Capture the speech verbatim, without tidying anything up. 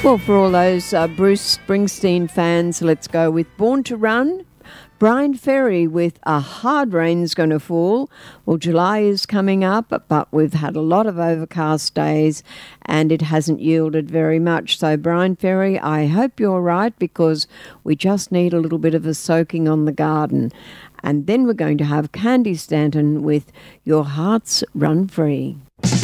Well, for all those uh, Bruce Springsteen fans, let's go with Born to Run. Brian Ferry with A Hard Rain's Gonna Fall. Well, July is coming up, but we've had a lot of overcast days and it hasn't yielded very much. So, Brian Ferry, I hope you're right, because we just need a little bit of a soaking on the garden. And then we're going to have Candy Stanton with Your Hearts Run Free.